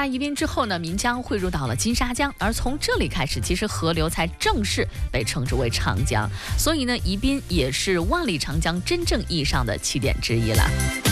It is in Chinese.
达宜宾之后呢，岷江汇入到了金沙江，而从这里开始，其实河流才正式被称之为长江。所以呢，宜宾也是万里长江真正意义上的起点之一了。